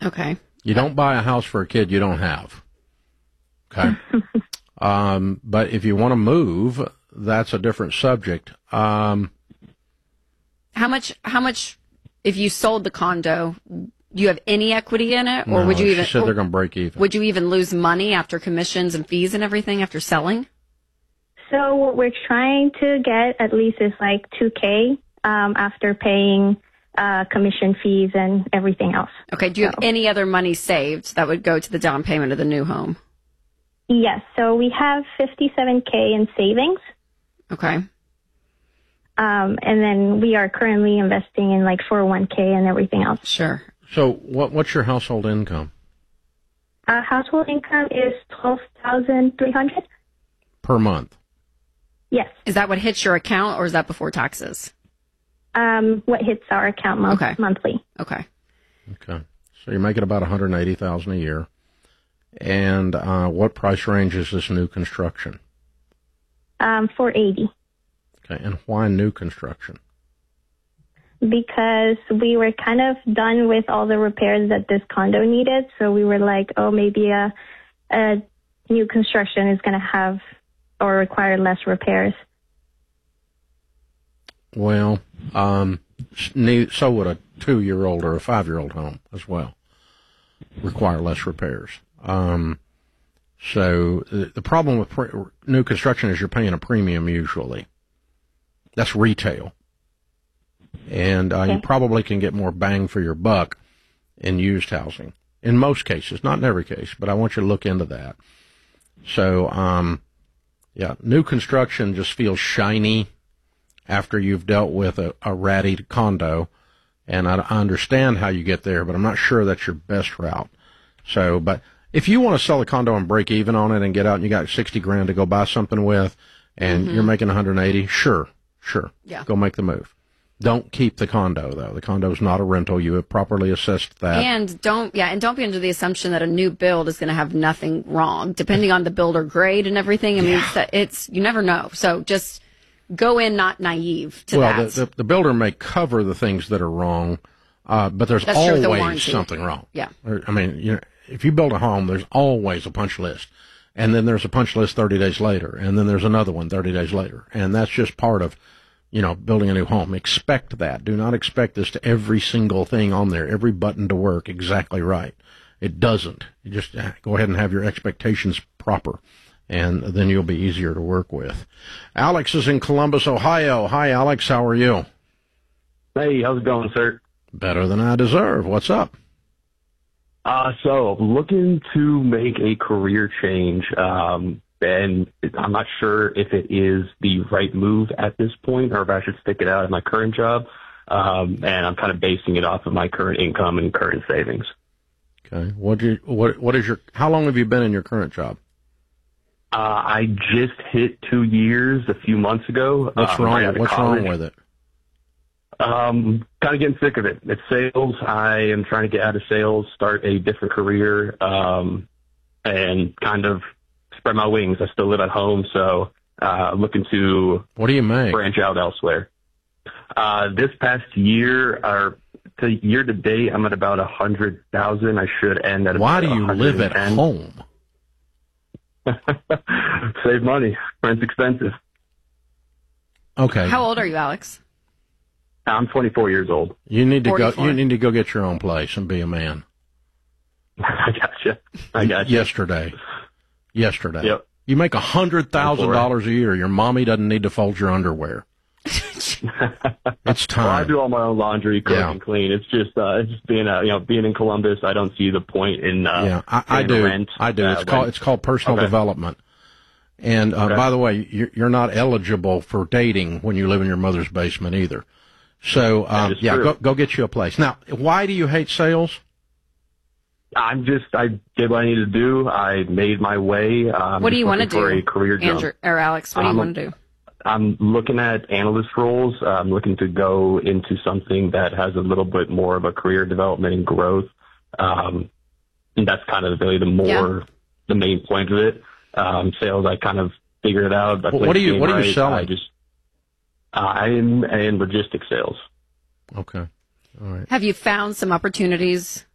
Okay. You don't buy a house for a kid you don't have. Okay. But if you want to move, that's a different subject. How much, if you sold the condo, do you have any equity in it? Or No, would you even, she said they're going to break even. Would you even lose money after commissions and fees and everything after selling? So what we're trying to get at least is like $2K after paying commission fees and everything else. Okay. Do you have any other money saved that would go to the down payment of the new home? Yes. So we have $57K in savings. Okay. And then we are currently investing in like 401K and everything else. Sure. So what's your household income? Household income is $12,300 Per month? Yes. Is that what hits your account, or is that before taxes? What hits our account monthly. Okay. Okay. So you're making about $180,000 a year. And what price range is this new construction? $480. Okay. And why new construction? Because we were kind of done with all the repairs that this condo needed. So we were like, oh, maybe a new construction is going to have or require less repairs. Well, so would a 2-year-old or a 5-year-old home as well require less repairs. So the problem with new construction is you're paying a premium usually. That's retail. And you probably can get more bang for your buck in used housing. In most cases, not in every case, but I want you to look into that. So, new construction just feels shiny after you've dealt with a ratty condo. And I understand how you get there, but I'm not sure that's your best route. So, but if you want to sell a condo and break even on it and get out and you got $60,000 to go buy something with and you're making 180, sure. Yeah. Go make the move. Don't keep the condo, though. The condo is not a rental. You have properly assessed that. And don't be under the assumption that a new build is going to have nothing wrong, depending on the builder grade and everything. I mean, it's you never know. So just go in not naive to that. Well, the builder may cover the things that are wrong, but there's always something wrong. Yeah. I mean, if you build a home, there's always a punch list. And then there's a punch list 30 days later. And then there's another one 30 days later. And that's just part of building a new home. Expect that. Do not expect this to every single thing on there, every button to work exactly right. It doesn't. You just go ahead and have your expectations proper, and then you'll be easier to work with. Alex is in Columbus, Ohio. Hi, Alex. How are you? Hey, how's it going, sir? Better than I deserve. What's up? So looking to make a career change, and I'm not sure if it is the right move at this point or if I should stick it out at my current job. And I'm kind of basing it off of my current income and current savings. Okay. How long have you been in your current job? I just hit 2 years a few months ago. What's wrong with it? Kind of getting sick of it. It's sales. I am trying to get out of sales, start a different career, and kind of spread my wings. I still live at home, so looking to what do you make? Branch out elsewhere. This past year, or year to date, I'm at about 100,000. I should end at. Why about do you live at home? Save money. Rent's expensive. Okay. How old are you, Alex? I'm 24 years old. You need to 44. You need to go get your own place and be a man. I gotcha. Yesterday. Yep. You make $100,000 a year. Your mommy doesn't need to fold your underwear. It's time. Well, I do all my own laundry, cook and clean. It's just being in Columbus. I don't see the point in I do. Rent. I do. It's called personal development. And by the way, you're not eligible for dating when you live in your mother's basement either. So go get you a place. Now, why do you hate sales? I did what I needed to do. I made my way. What do you want to do, for a career jump. Andrew or Alex? What do you want to do? I'm looking at analyst roles. I'm looking to go into something that has a little bit more of a career development and growth. And that's kind of really the main point of it. Sales, I kind of figured it out. What are you selling? I'm in logistics sales. Okay. All right. Have you found some opportunities